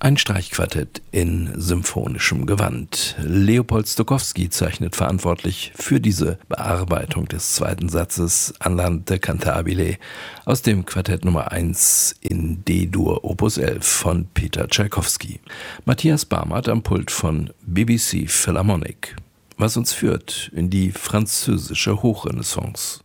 Ein Streichquartett in symphonischem Gewand. Leopold Stokowski zeichnet verantwortlich für diese Bearbeitung des zweiten Satzes Andante cantabile aus dem Quartett Nummer 1 in D-Dur Opus 11 von Peter Tschaikowski. Matthias Barmert am Pult von BBC Philharmonic. Was uns führt in die französische Hochrenaissance.